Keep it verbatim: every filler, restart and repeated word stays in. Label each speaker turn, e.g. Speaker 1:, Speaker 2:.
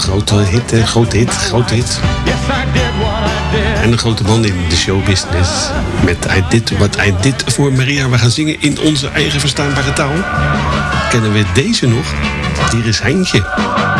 Speaker 1: grote hit, hè? Grote hit, grote hit. En een grote man in de showbusiness. Met I Did What I Did voor Maria. We gaan zingen in onze eigen verstaanbare taal. Kennen we deze nog? Hier is Heintje.